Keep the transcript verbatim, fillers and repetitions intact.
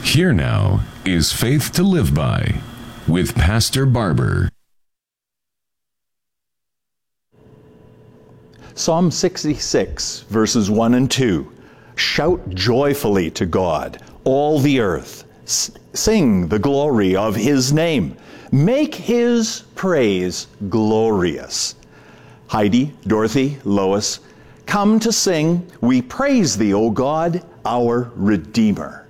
Here now is Faith to Live By with Pastor Barber. Psalm sixty-six, verses one and two. Shout joyfully to God, all the earth. S- sing the glory of His name. Make His praise glorious. Heidi, Dorothy, Lois, come to sing, We praise Thee, O God, our Redeemer.